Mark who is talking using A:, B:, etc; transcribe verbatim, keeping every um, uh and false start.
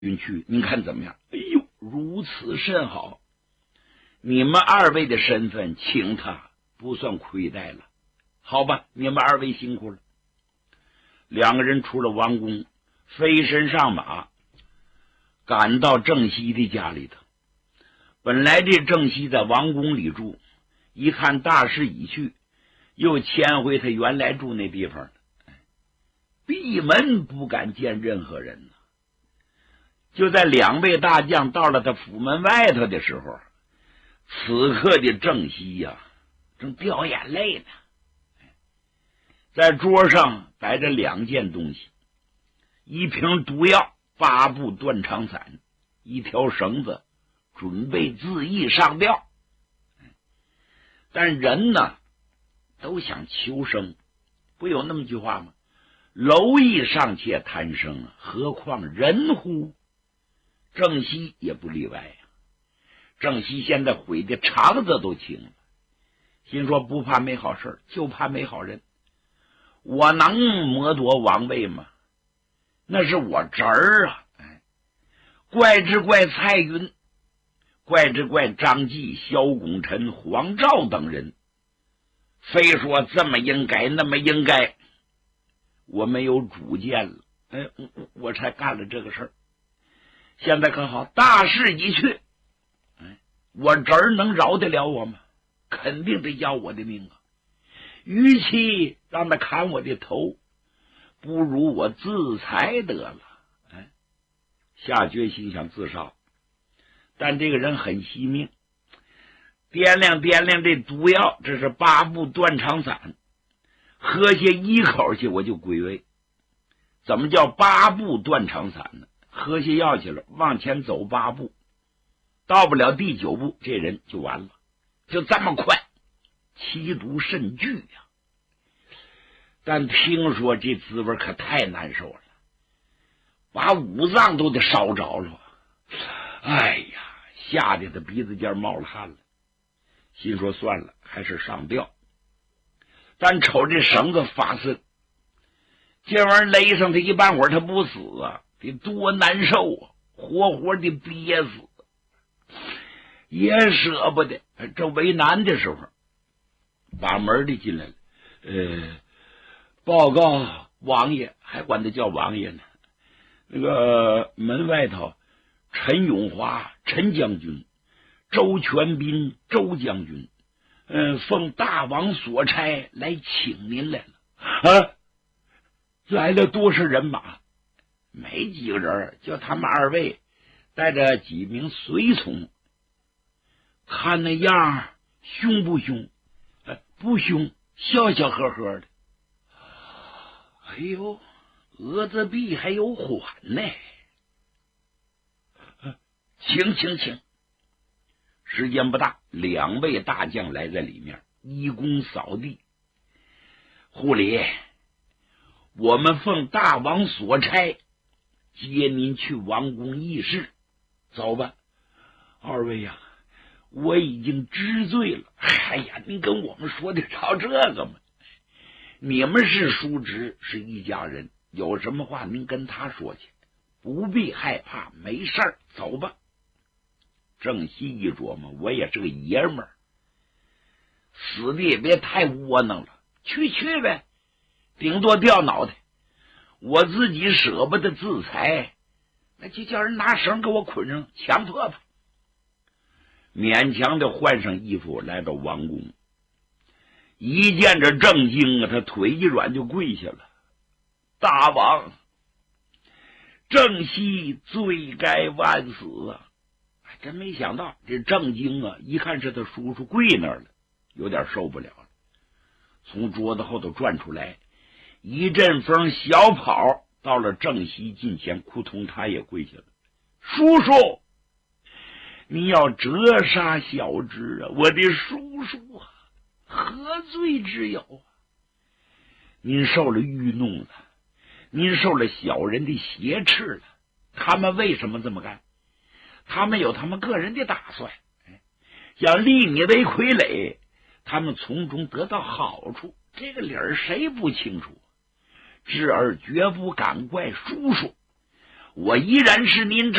A: 允去，您看怎么样？哎呦，如此甚好！你们二位的身份，请他不算亏待了。好吧，你们二位辛苦了。两个人出了王宫，飞身上马，赶到郑西的家里头。本来这郑西在王宫里住，一看大势已去，又迁回他原来住那地方了。闭门不敢见任何人呢。就在两位大将到了他府门外头的时候，此刻的郑西呀、啊，正掉眼泪呢。在桌上摆着两件东西，一瓶毒药，八部断肠散，一条绳子，准备自缢上吊。但人呢，都想求生，不有那么句话吗？蝼蚁尚且贪生，何况人乎？郑西也不例外呀、啊。郑西现在悔的肠子都青了，心说不怕没好事，就怕没好人。我能谋夺王位吗？那是我侄儿啊！哎，怪之怪蔡云，怪之怪张继、萧拱辰、黄兆等人，非说这么应该那么应该，我没有主见了，哎，我才干了这个事儿。现在可好，大势已去，哎，我侄儿能饶得了我吗？肯定得要我的命啊！与其让他砍我的头，不如我自裁得了。哎，下决心想自杀，但这个人很惜命，掂量掂量这毒药，这是八部断肠散，喝下一口去我就归位。怎么叫八部断肠散呢？喝下药去了，往前走八步，到不了第九步，这人就完了，就这么快，其毒甚剧呀、啊！但听说这滋味可太难受了，把五脏都得烧着了。哎呀，吓得他鼻子尖冒了汗了，心说算了，还是上吊。但瞅这绳子发森，这玩意儿勒上他一半会儿，他不死啊，得多难受啊，活活的憋死，也舍不得。正为难的时候，把门的进来了，呃，报告王爷，还管他叫王爷呢。那个门外头，陈永华陈将军，周全斌周将军，嗯、呃，奉大王所差来请您来了。啊，来了多少人马？没几个人，就他们二位带着几名随从。看那样凶不凶？呃，不凶，笑笑呵呵的。哎呦，额子币还有缓呢。请请请。时间不大，两位大将来在里面，一躬扫地。护理，我们奉大王所差，接您去王宫议事。走吧。二位呀、啊，我已经知罪了。哎呀，您跟我们说的着这个吗？你们是叔侄，是一家人，有什么话您跟他说去，不必害怕，没事儿，走吧。郑西一琢磨，我也是个爷们儿，死的也别太窝囊了，去去呗，顶多掉脑袋。我自己舍不得自裁，那就叫人拿绳给我捆上，强迫吧。勉强的换上衣服，来到王宫。一见着郑经啊，他腿一软就跪下了。大王，郑西罪该万死啊！真没想到，这郑经啊，一看是他叔叔跪那儿了，有点受不了了，从桌子后头转出来，一阵风小跑到了郑西近前，扑通他也跪下了。叔叔，你要折杀小侄啊！我的叔叔啊，何罪之有啊？您受了愚弄了，您受了小人的挟持了。他们为什么这么干？他们有他们个人的打算，想立你为傀儡，他们从中得到好处，这个理儿谁不清楚？侄儿绝不敢怪叔叔， 我依然是您